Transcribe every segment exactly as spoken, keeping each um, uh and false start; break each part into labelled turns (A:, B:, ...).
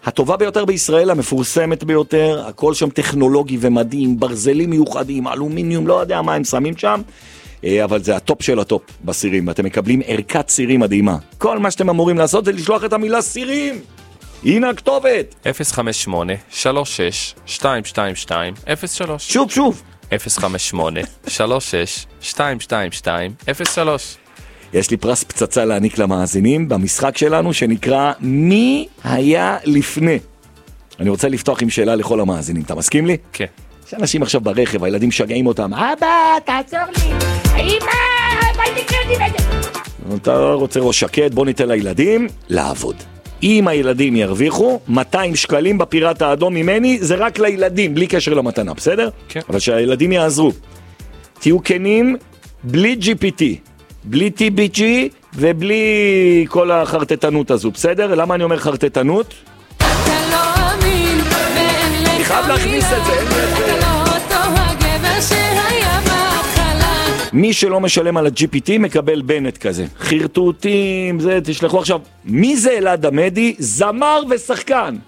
A: הטובה ביותר בישראל, המפורסמת ביותר, הכל שם טכנולוגי ומדהים, ברזלים מיוחדים, אלומיניום, לא יודע מה הם שמים שם, אבל זה הטופ של הטופ בסירים, ואתם מקבלים ערכת סירים מדהימה. כל מה שאתם אמורים לעשות זה לשלוח את המילה סירים. הנה הכתובת.
B: אפס חמש שמונה שלוש שש שתיים שתיים שתיים אפס שלוש.
A: שוב, שוב.
B: אפס חמש שמונה שלוש שש שתיים שתיים שתיים אפס שלוש.
A: יש לי פרס פצצה להעניק למאזינים במשחק שלנו שנקרא מי היה לפני. אני רוצה לפתוח עם שאלה לכל המאזינים, אתה מסכים לי?
B: כן.
A: יש אנשים עכשיו ברכב, הילדים שגעים אותם, אבא, תעצור לי, אמא, בואי נקרא לי בזה. אתה רוצה ראש שקט, בוא ניתן לילדים לעבוד. אם הילדים ירוויחו, מאתיים שקלים בפיראט האדום ממני, זה רק לילדים, בלי קשר למתנה, בסדר?
B: כן.
A: אבל שהילדים יעזרו. תהיו כנים, בלי ג'י פי טי, בלי טי בי ג'י ובלי כל החרטטנות הזו, בסדר? למה אני אומר חרטטנות?
C: אתה לא אמין, ואין לך
A: אני חייב להכניס את זה, אין לי את זה.
C: אתה לא אותו הגבר שהיה בהתחלה.
A: מי שלא משלם על ה-ג'י פי טי מקבל בנט כזה. חרטוטים, זה, תשלחו עכשיו. מי זה אלעד עמדי? זמר ושחקן.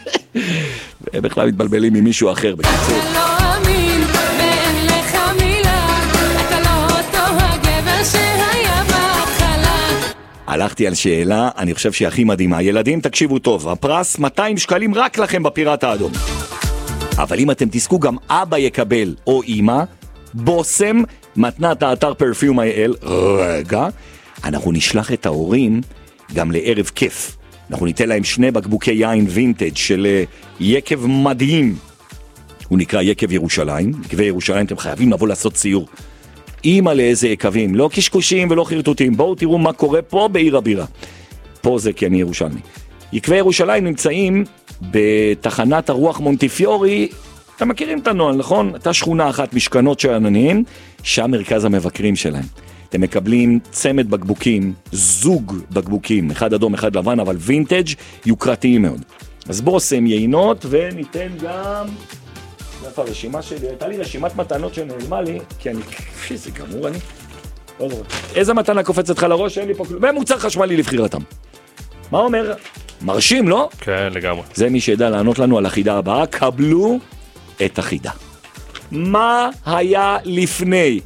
A: בכלל מתבלבלים ממישהו אחר בקיצור.
C: אתה לא אמין, ואין לך מילה. אתה לא אותו הגבר שהיה בהתחלה.
A: הלכתי על שאלה, אני חושב שהיא הכי מדהימה. ילדים, תקשיבו טוב, הפרס מאתיים שקלים רק לכם בפיראט האדום. אבל אם אתם תזכו, גם אבא יקבל, או אמא, בוסם, מתנת האתר פרפיום איי אל, רגע, אנחנו נשלח את ההורים גם לערב כיף. אנחנו ניתן להם שני בקבוקי יין וינטג' של יקב מדהים. הוא נקרא יקב ירושלים. יקבי ירושלים, אתם חייבים לבוא לעשות ציור. אימא לאיזה יקבים, לא קשקושים ולא חרטוטים. בואו תראו מה קורה פה בעיר הבירה. פה זה כי אני ירושלמי. יקבי ירושלים נמצאים בתחנת הרוח מונטיפיורי. אתם מכירים את הנועל, נכון? הייתה שכונה אחת משכנות של עננים, שם מרכז המבקרים שלהם. אתם מקבלים צמד בקבוקים, זוג בקבוקים, אחד אדום, אחד לבן, אבל וינטג' יוקרתיים מאוד. אז בוסם יינות, וניתן גם... איפה הרשימה שלי? הייתה לי רשימת מתנות שנעלמה לי, כי אני... איזה גמור אני. לא זוכר. איזה מתנה קופצת לך לראש? אין לי פה כלום. ומוצר חשמלי לבחירתם. מה אומר? מרשים, לא?
B: כן, לגמרי.
A: זה מי שידע לענות לנו על החידה הבאה. קבלו את החידה. מה היה לפני?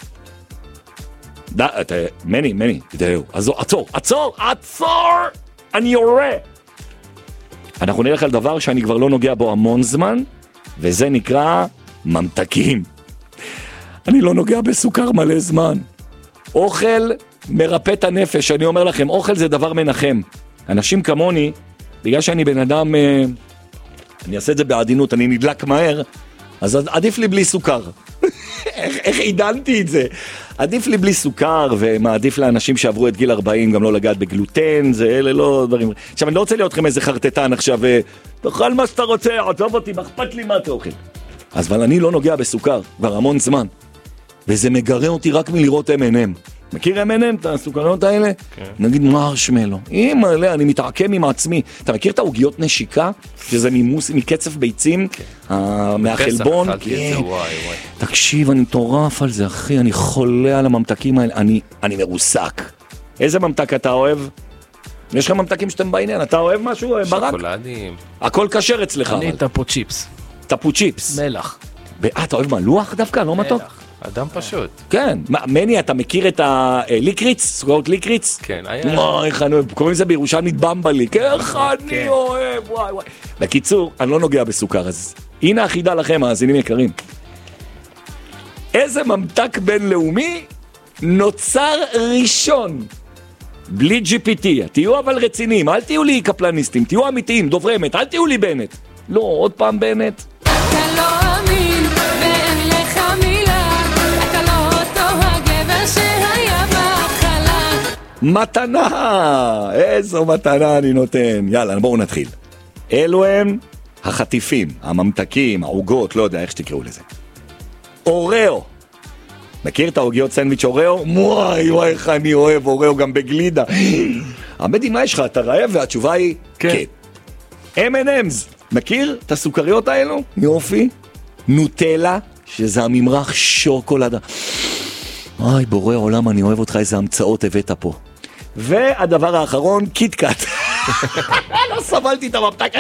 A: דה, אתה, מני, מני, תדעו, עצור, עצור, עצור, עצור, אני יורה. אנחנו נלך על דבר שאני כבר לא נוגע בו המון זמן, וזה נקרא ממתקים. אני לא נוגע בסוכר מלא זמן. אוכל מרפא את הנפש, אני אומר לכם, אוכל זה דבר מנחם. אנשים כמוני, בגלל שאני בן אדם, אני אעשה את זה בעדינות, אני נדלק מהר, אז עדיף לי בלי סוכר. איך, איך עידנתי את זה? עדיף לי בלי סוכר, ומעדיף לאנשים שעברו את גיל ארבעים גם לא לגעת בגלוטן, זה אלה לא דברים. עכשיו, אני לא רוצה להיות לכם איזה חרטטן עכשיו, תאכל מה שאתה רוצה, עזוב אותי, מחפת לי מה אתה אוכל. אז אבל אני לא נוגע בסוכר, כבר המון זמן. וזה מגרה אותי רק מלראות אם אנד אם. מכיר אם אנד אם, את הסוכריות האלה? כן. נגיד מרשמלו. אם עליה, אני מתעקם עם עצמי. אתה מכיר את העוגיות נשיקה? שזה ממוס, מקצף ביצים? כן. מהחלבון? כן. תקשיב, אני מטורף על זה, אחי. אני חולה על הממתקים האלה. אני, אני מרוסק. איזה ממתק אתה אוהב? יש לך ממתקים שאתם בעניין. אתה אוהב משהו? ברק?
B: שוקולדים.
A: הכל כשר אצלך.
D: אני טפו צ'יפס.
A: טפו צ'יפס.
D: מלח.
A: אה, אתה אוהב מלוח דווקא? לא מתוק?
B: אדם פשוט.
A: כן. מני, אתה מכיר את הליקריץ? סוכרות ליקריץ?
B: כן.
A: וואי, איך אני אוהב. קוראים לזה בירושלמית במבלי. איך אני אוהב, וואי וואי. בקיצור, אני לא נוגע בסוכר, אז הנה החידה לכם, מאזינים יקרים. איזה ממתק בינלאומי נוצר ראשון בלי ג'י פי טי? תהיו אבל רציניים, אל תהיו לי קפלניסטים, תהיו אמיתיים, דוברי אמת, אל תהיו לי בנט. לא, עוד פעם בנט.
C: אתה לא אמין, ואין לך מילה. אתה לא אותו הגבר שהיה בהתחלה.
A: מתנה! איזו מתנה אני נותן. יאללה, בואו נתחיל. אלו הם החטיפים, הממתקים, העוגות, לא יודע איך שתקראו לזה. אוראו. מכיר את העוגיות סנדוויץ' אוראו? וואי וואי איך אני אוהב אוראו גם בגלידה. עמדי, מה יש לך? אתה רעב? והתשובה היא כן. אם אנד אמ's. מכיר את הסוכריות האלו? יופי. נוטלה, שזה הממרח שוקולדה. אוי, בורא עולם, אני אוהב אותך, איזה המצאות הבאת פה. והדבר האחרון, קיט קאט. לא סבלתי את הממתק